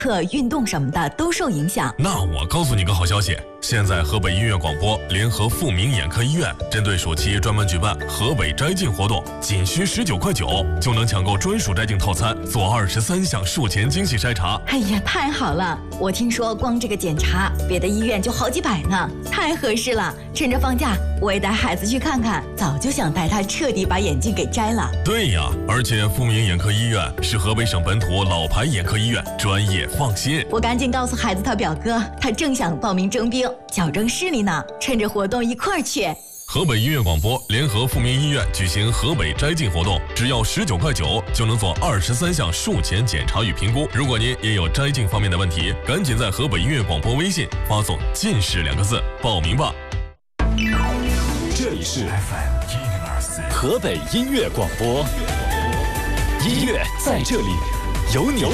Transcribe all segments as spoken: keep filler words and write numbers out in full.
课、运动什么的都受影响。 那我告诉你个好消息，现在河北音乐广播联合富民眼科医院，针对暑期专门举办河北摘镜活动，仅需十九块九就能抢购专属摘镜套餐，做二十三项术前精细筛查。 哎呀，太好了！我听说光这个检查，别的医院就好几百呢，太合适了。趁着放假，我也带孩子去看看，早就想带他彻底把眼镜给摘了。 对呀，而且富民眼科医院是河北省本土老牌眼科医院，专业放心。 我赶紧告诉孩子他表哥，他正想报名征兵，矫正视力呢，趁着活动一块儿去。 河北音乐广播联合富民医院举行河北摘镜活动，只要十九块九就能做二十三项术前检查与评估。如果您也有摘镜方面的问题，赶紧在河北音乐广播微信发送近视两个字报名吧。 这里是 F M 河北音乐广播，音乐在这里，有你。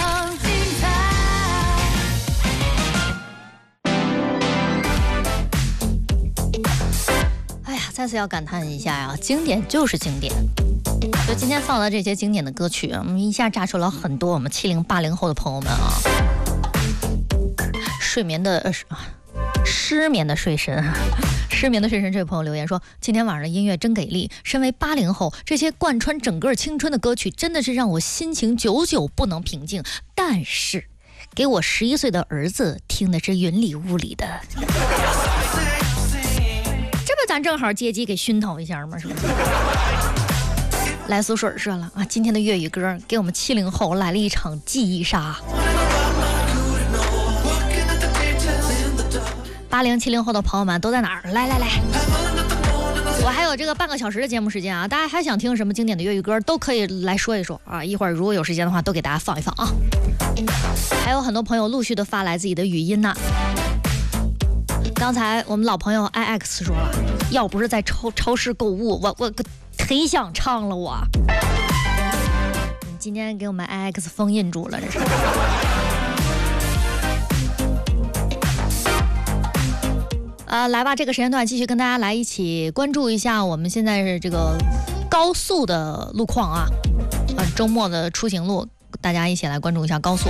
哎呀，再次要感叹一下呀，经典就是经典。就今天放的这些经典的歌曲，我们一下炸出了很多我们七零八零后的朋友们啊，睡眠的呃失眠的睡神。失眠的睡神这位朋友留言说，今天晚上的音乐真给力，身为八零后，这些贯穿整个青春的歌曲真的是让我心情久久不能平静，但是给我十一岁的儿子听的是云里雾里的，这不咱正好借机给熏陶一下吗？是不是？来苏水说了啊，今天的粤语歌给我们七零后来了一场记忆杀。八零七零后的朋友们都在哪儿？来来来，我还有这个半个小时的节目时间啊！大家还想听什么经典的粤语歌，都可以来说一说啊！一会儿如果有时间的话，都给大家放一放啊！还有很多朋友陆续的发来自己的语音呢。刚才我们老朋友 I X 说了，要不是在超超市购物，我我忒想唱了我。今天给我们 I X 封印住了，这是。呃，来吧，这个时间段继续跟大家来一起关注一下我们现在是这个高速的路况啊，啊，周末的出行路，大家一起来关注一下高速。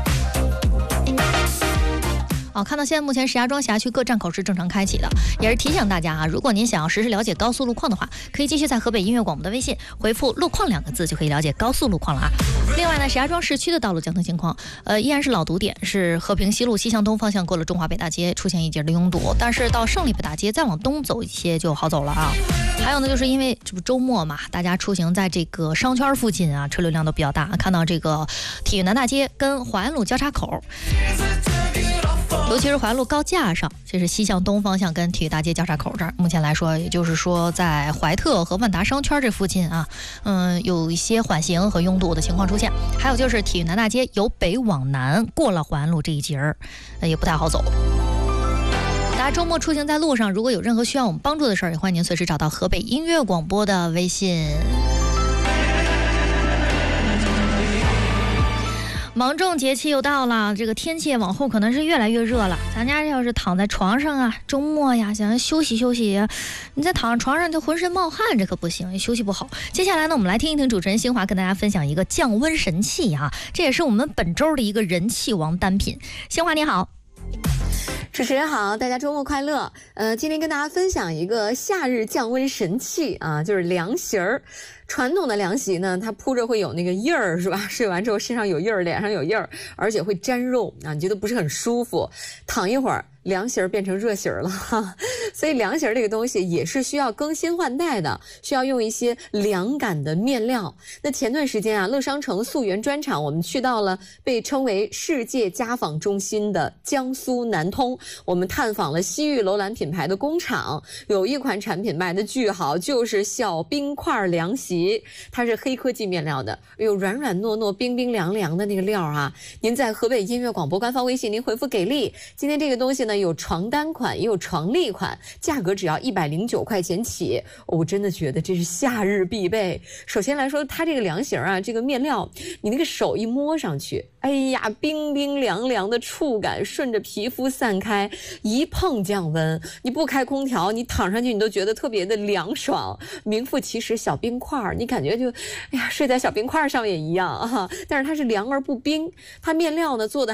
哦，看到现在目前石家庄辖区各站口是正常开启的，也是提醒大家啊，如果您想要实时了解高速路况的话，可以继续在河北音乐广播的微信回复路况两个字，就可以了解高速路况了啊。另外呢，石家庄市区的道路交通情况，呃，依然是老堵点，是和平西路西向东方向过了中华北大街出现一节的拥堵，但是到胜利北大街再往东走一些就好走了啊。还有呢，就是因为这不周末嘛，大家出行在这个商圈附近啊，车流量都比较大，看到这个体育南大街跟淮安路交叉口。尤其是淮安路高架上，这是西向东方向跟体育大街交叉口这儿，目前来说，也就是说在怀特和万达商圈这附近啊，嗯，有一些缓行和拥堵的情况出现。还有就是体育南大街由北往南过了淮安路这一节儿，也不太好走。大家周末出行在路上，如果有任何需要我们帮助的事儿，也欢迎您随时找到河北音乐广播的微信。芒种节气又到了，这个天气往后可能是越来越热了。咱家要是躺在床上啊，周末呀，想要休息休息，你在躺在床上就浑身冒汗，这可不行，休息不好。接下来呢，我们来听一听主持人新华跟大家分享一个降温神器啊，这也是我们本周的一个人气王单品。新华你好。 主持人好，大家周末快乐。呃，今天跟大家分享一个夏日降温神器啊，就是凉席儿。传统的凉席呢，它铺着会有那个印儿，是吧？睡完之后身上有印儿，脸上有印儿，而且会沾肉啊，你觉得不是很舒服。躺一会儿，凉席儿变成热席儿了哈。所以凉席儿这个东西也是需要更新换代的，需要用一些凉感的面料。那前段时间啊，乐商城溯源专场，我们去到了被称为世界家纺中心的江苏南通，我们探访了西域楼兰品牌的工厂，有一款产品卖的巨好，就是小冰块凉席。它是黑科技面料的，有软软糯糯、冰冰凉凉的那个料啊！您在河北音乐广播官方微信，您回复给力。今天这个东西呢，有床单款，也有床笠款，价格只要一百零九块钱起。哦，我真的觉得这是夏日必备。首先来说，它这个凉席啊，这个面料，你那个手一摸上去，哎呀，冰冰凉凉的触感顺着皮肤散开，一碰降温。你不开空调，你躺上去你都觉得特别的凉爽，名副其实小冰块。 块，你感觉就，哎呀，睡在小冰块上也一样啊。但是它是凉而不冰，它面料呢做的